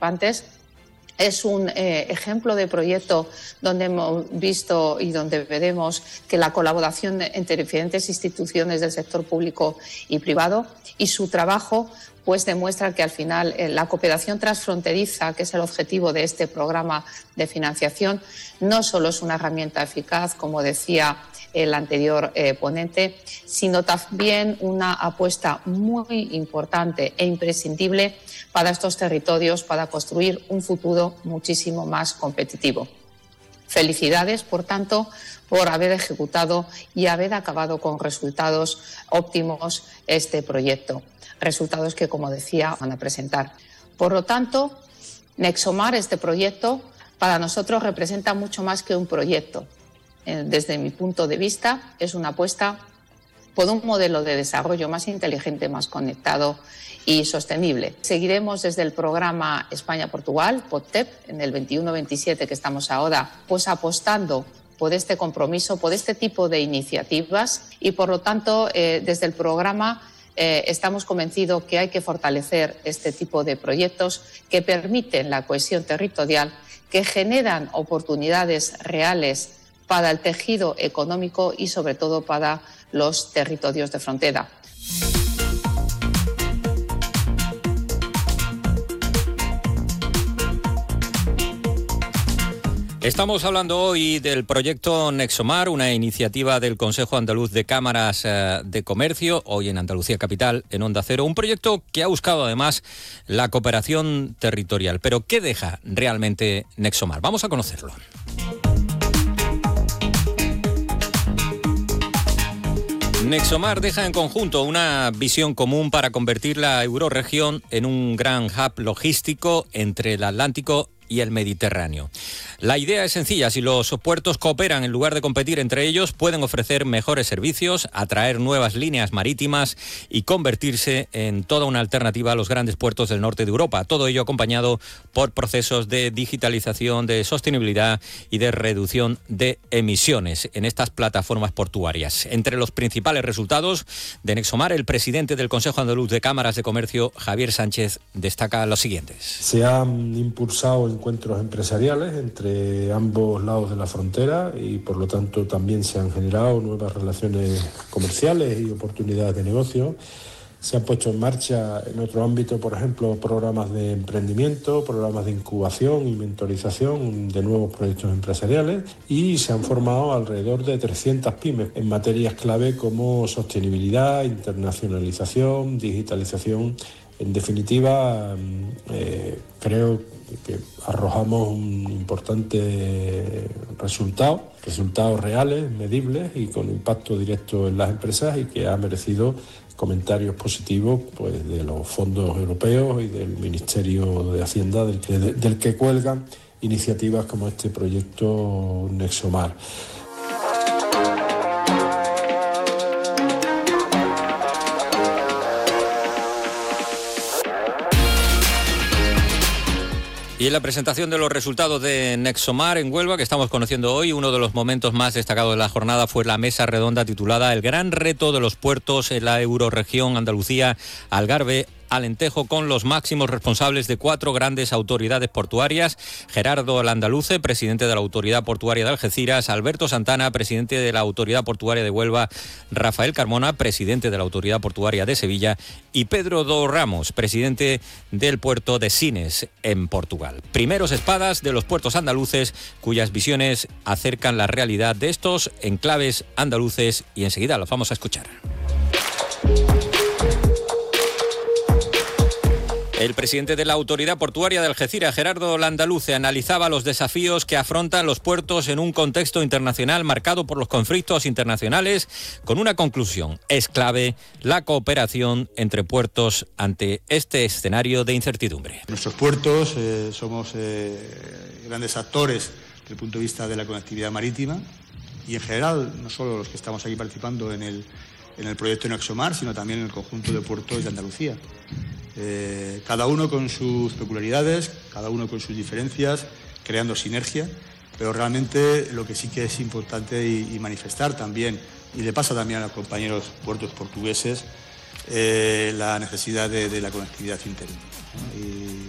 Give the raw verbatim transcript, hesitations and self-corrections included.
participantes. Es un eh, ejemplo de proyecto donde hemos visto y donde veremos que la colaboración entre diferentes instituciones del sector público y privado y su trabajo pues demuestra que al final eh, la cooperación transfronteriza, que es el objetivo de este programa de financiación, no solo es una herramienta eficaz, como decía el anterior eh, ponente, sino también una apuesta muy importante e imprescindible para estos territorios para construir un futuro muchísimo más competitivo. Felicidades, por tanto, por haber ejecutado y haber acabado con resultados óptimos este proyecto. Resultados que, como decía, van a presentar. Por lo tanto, Nexomar, este proyecto, para nosotros representa mucho más que un proyecto. Desde mi punto de vista, es una apuesta por un modelo de desarrollo más inteligente, más conectado y sostenible. Seguiremos desde el programa España-Portugal, POTTEP, en el veintiuno veintisiete que estamos ahora, pues apostando por este compromiso, por este tipo de iniciativas y, por lo tanto, eh, desde el programa eh, estamos convencidos que hay que fortalecer este tipo de proyectos que permiten la cohesión territorial, que generan oportunidades reales para el tejido económico y, sobre todo, para los territorios de frontera. Estamos hablando hoy del proyecto Nexomar, una iniciativa del Consejo Andaluz de Cámaras de Comercio, hoy en Andalucía Capital, en Onda Cero. Un proyecto que ha buscado además la cooperación territorial. Pero ¿qué deja realmente Nexomar? Vamos a conocerlo. Nexomar deja en conjunto una visión común para convertir la eurorregión en un gran hub logístico entre el Atlántico y el Mediterráneo. La idea es sencilla: si los puertos cooperan en lugar de competir entre ellos, pueden ofrecer mejores servicios, atraer nuevas líneas marítimas y convertirse en toda una alternativa a los grandes puertos del norte de Europa. Todo ello acompañado por procesos de digitalización, de sostenibilidad y de reducción de emisiones en estas plataformas portuarias. Entre los principales resultados de Nexomar, el presidente del Consejo Andaluz de Cámaras de Comercio, Javier Sánchez, destaca los siguientes. Se han impulsado encuentros empresariales entre ambos lados de la frontera y, por lo tanto, también se han generado nuevas relaciones comerciales y oportunidades de negocio. Se han puesto en marcha en otro ámbito, por ejemplo, programas de emprendimiento, programas de incubación y mentorización de nuevos proyectos empresariales, y se han formado alrededor de trescientas pymes en materias clave como sostenibilidad, internacionalización, digitalización. En definitiva, eh, creo que arrojamos un importante resultado, resultados reales, medibles y con impacto directo en las empresas, y que ha merecido comentarios positivos pues de los fondos europeos y del Ministerio de Hacienda, del que, del que cuelgan iniciativas como este proyecto Nexomar. Y en la presentación de los resultados de Nexomar en Huelva, que estamos conociendo hoy, uno de los momentos más destacados de la jornada fue la mesa redonda titulada El gran reto de los puertos en la eurorregión Andalucía, Algarve, Alentejo, con los máximos responsables de cuatro grandes autoridades portuarias: Gerardo Landaluce, presidente de la Autoridad Portuaria de Algeciras; Alberto Santana, presidente de la Autoridad Portuaria de Huelva; Rafael Carmona, presidente de la Autoridad Portuaria de Sevilla; y Pedro do Ramos, presidente del puerto de Sines, en Portugal. Primeros espadas de los puertos andaluces, cuyas visiones acercan la realidad de estos enclaves andaluces, y enseguida los vamos a escuchar. El presidente de la Autoridad Portuaria de Algeciras, Gerardo Landaluce, analizaba los desafíos que afrontan los puertos en un contexto internacional marcado por los conflictos internacionales, con una conclusión: es clave la cooperación entre puertos ante este escenario de incertidumbre. Nuestros puertos eh, somos eh, grandes actores desde el punto de vista de la conectividad marítima, y en general, no solo los que estamos aquí participando en el, en el proyecto Nexomar, sino también en el conjunto de puertos de Andalucía. Eh, cada uno con sus peculiaridades, cada uno con sus diferencias, creando sinergia, pero realmente lo que sí que es importante y, y manifestar también, y le pasa también a los compañeros puertos portugueses, eh, la necesidad de, de la conectividad interna, ¿no? Y